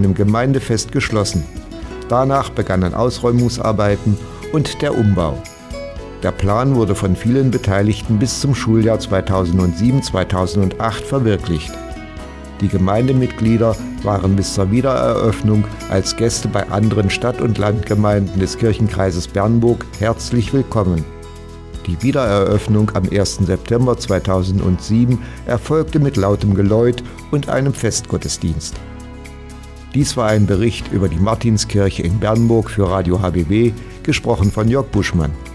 einem Gemeindefest geschlossen. Danach begannen Ausräumungsarbeiten und der Umbau. Der Plan wurde von vielen Beteiligten bis zum Schuljahr 2007/2008 verwirklicht. Die Gemeindemitglieder waren bis zur Wiedereröffnung als Gäste bei anderen Stadt- und Landgemeinden des Kirchenkreises Bernburg herzlich willkommen. Die Wiedereröffnung am 1. September 2007 erfolgte mit lautem Geläut und einem Festgottesdienst. Dies war ein Bericht über die Martinskirche in Bernburg für Radio HBW, gesprochen von Jörg Buschmann.